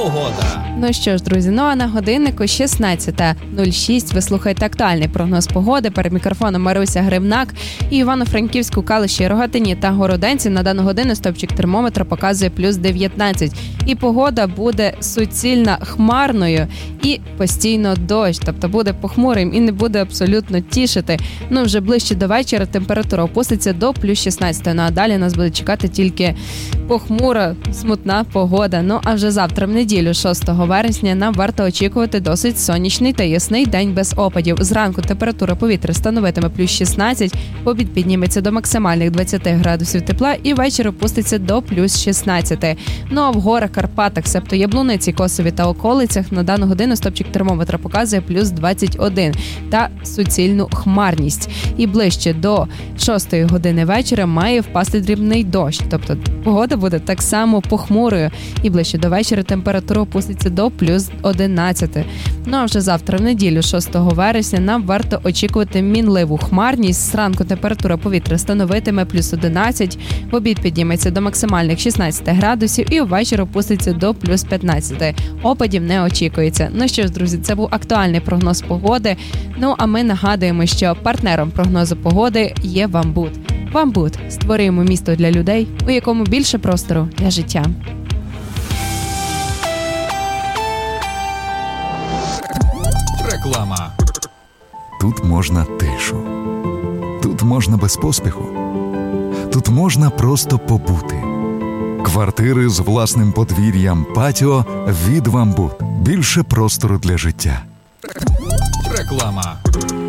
погода. Ну що ж, друзі, а на годиннику 16:06. Ви слухаєте актуальний прогноз погоди. Перед мікрофоном Маруся Гривнак. І Івано-Франківську, Калуші, Рогатині та Городенці на дану годину стовпчик термометра показує плюс 19. І погода буде суцільно хмарною і постійно дощ. Тобто буде похмурим і не буде абсолютно тішити. Вже ближче до вечора температура опуститься до плюс 16. А далі нас буде чекати тільки похмура, смутна погода. А вже завтра в неділю, 6 вересня, нам варто очікувати досить сонячний та ясний день без опадів. Зранку температура повітря становитиме плюс 16, в обід підніметься до максимальних 20 градусів тепла і ввечері опуститься до плюс 16. А в горах, Карпатах, себто Яблуниці, Косові та околицях на дану годину стопчик термометра показує плюс 21 та суцільну хмарність. І ближче до 6 години вечора має впасти дрібний дощ. Тобто погода буде так само похмурою. І ближче до вечора температура опуститься до плюс 11. А вже завтра в неділю, 6 вересня, нам варто очікувати мінливу хмарність. Зранку температура повітря становитиме плюс 11, в обід підніметься до максимальних 16 градусів і ввечері опуститься до плюс 15. Опадів не очікується. Що ж, друзі, це був актуальний прогноз погоди. А ми нагадуємо, що партнером прогнозу погоди є Вамбут. Вамбут. Створюємо місто для людей, у якому більше простору для життя. Реклама. Тут можна тишу. Тут можна без поспіху. Тут можна просто побути. Квартири з власним подвір'ям, патіо від Вамбут. Більше простору для життя. Реклама.